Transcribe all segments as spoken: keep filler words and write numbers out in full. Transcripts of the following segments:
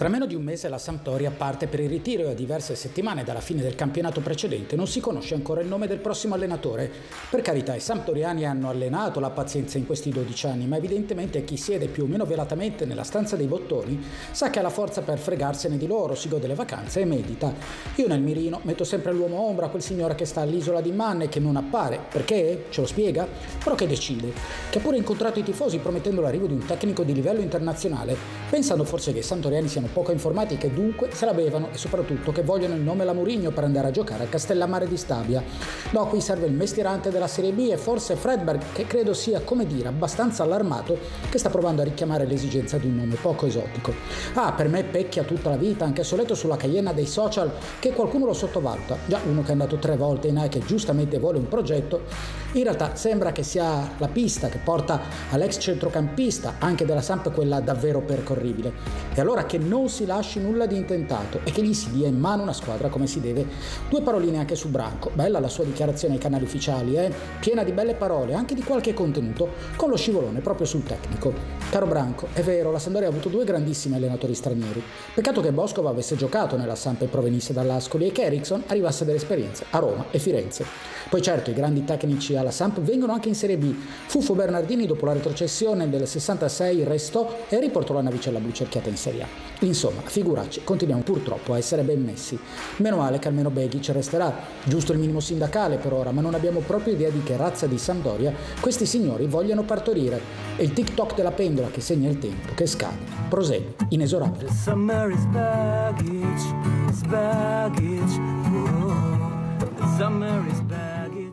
Tra meno di un mese la Sampdoria parte per il ritiro e a diverse settimane dalla fine del campionato precedente non si conosce ancora il nome del prossimo allenatore. Per carità, i sampdoriani hanno allenato la pazienza in questi dodici anni, ma evidentemente chi siede più o meno velatamente nella stanza dei bottoni sa che ha la forza per fregarsene di loro, si gode le vacanze e medita. Io nel mirino metto sempre l'uomo ombra, quel signore che sta all'isola di Man e che non appare. Perché? Ce lo spiega? Però che decide. Che ha pure incontrato i tifosi promettendo l'arrivo di un tecnico di livello internazionale, pensando forse che i sampdoriani siano poco informati e che dunque se la bevano e soprattutto che vogliono il nome alla Mourinho per andare a giocare al Castellammare di Stabia. No, qui serve il mestierante della Serie B e forse Fredberg, che credo sia, come dire, abbastanza allarmato, che sta provando a richiamare l'esigenza di un nome poco esotico. Ah, per me pecchia tutta la vita, anche se ho letto sulla Caienna dei social che qualcuno lo sottovaluta. Già, uno che è andato tre volte in A e che giustamente vuole un progetto, in realtà sembra che sia la pista che porta all'ex centrocampista, anche della Samp, quella davvero percorribile. E allora che non si lasci nulla di intentato e che gli si dia in mano una squadra come si deve. Due paroline anche su Branco. Bella la sua dichiarazione ai canali ufficiali, eh? Piena di belle parole, anche di qualche contenuto, con lo scivolone proprio sul tecnico. Caro Branco, è vero, la Sampdoria ha avuto due grandissimi allenatori stranieri. Peccato che Boscov avesse giocato nella Samp e provenisse dall'Ascoli e che Eriksson arrivasse dall'esperienza a Roma e Firenze. Poi certo, i grandi tecnici alla Samp vengono anche in Serie B. Fuffo Bernardini dopo la retrocessione del sessantasei restò e riportò la navicella blu cerchiata in Serie A. Insomma, figuracci, continuiamo purtroppo a essere ben messi. Meno male che almeno Begic resterà, giusto il minimo sindacale per ora, ma non abbiamo proprio idea di che razza di Sampdoria questi signori vogliano partorire. E il tic-toc della pendola che segna il tempo, che scade, prosegue, inesorabile. The summer is baggage, is baggage, oh, the summer is baggage.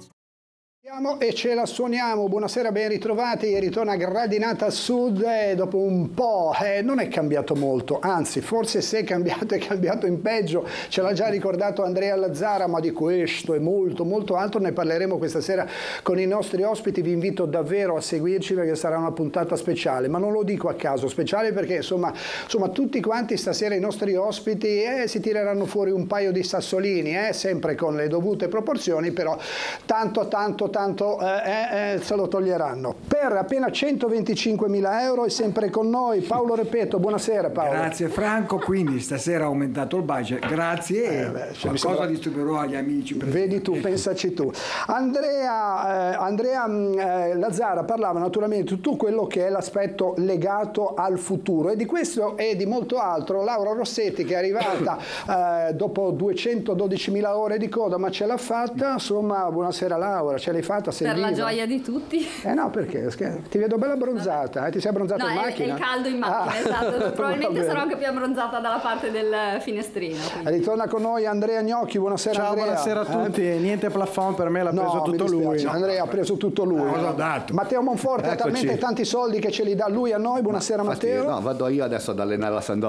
E ce la suoniamo. Buonasera, ben ritrovati. Ritorna Gradinata Sud e dopo un po' eh, non è cambiato molto, anzi forse se è cambiato è cambiato in peggio. Ce l'ha già ricordato Andrea Lazzara, ma di questo e molto molto altro ne parleremo questa sera con i nostri ospiti. Vi invito davvero a seguirci perché sarà una puntata speciale, ma non lo dico a caso, speciale perché insomma, insomma tutti quanti stasera i nostri ospiti eh, si tireranno fuori un paio di sassolini, eh, sempre con le dovute proporzioni, però tanto tanto tanto Eh, eh, se lo toglieranno per appena centoventicinquemila euro. E sempre con noi Paolo Repetto. Buonasera Paolo. Grazie Franco, quindi stasera ha aumentato il budget, grazie. eh, beh, cioè, qualcosa sembra... distribuirò agli amici. Vedi tu, pensaci tu. Andrea, eh, Andrea eh, Lazzara parlava naturalmente di tutto quello che è l'aspetto legato al futuro e di questo e di molto altro. Laura Rossetti, che è arrivata eh, dopo duecentododicimila ore di coda, ma ce l'ha fatta, insomma. Buonasera Laura, ce l'hai fatta? Sei per viva? La gioia di tutti. Eh no, perché? Ti vedo bella abbronzata, eh? Ti sei abbronzata no, in è, macchina? è il caldo in macchina, ah. esatto. Probabilmente sarò anche più abbronzata dalla parte del finestrino. Quindi. Ritorna con noi Andrea Gnocchi, buonasera. Ciao, Andrea. buonasera a tutti. Eh? Niente plafond per me, l'ha no, preso tutto lui. Andrea ha preso tutto lui. No, l'ho dato. Matteo Monforte ha Eccoci. talmente tanti soldi che ce li dà lui a noi. Buonasera Ma, Matteo. infatti, no, vado io adesso ad allenare la Sampdoria.